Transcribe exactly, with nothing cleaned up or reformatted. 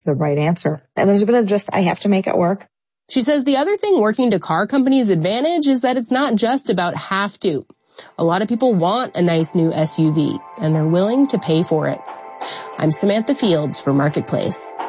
the right answer. And there's a bit of just, I have to make it work. She says the other thing working to car companies' advantage is that it's not just about have to. A lot of people want a nice new S U V, and they're willing to pay for it. I'm Samantha Fields for Marketplace.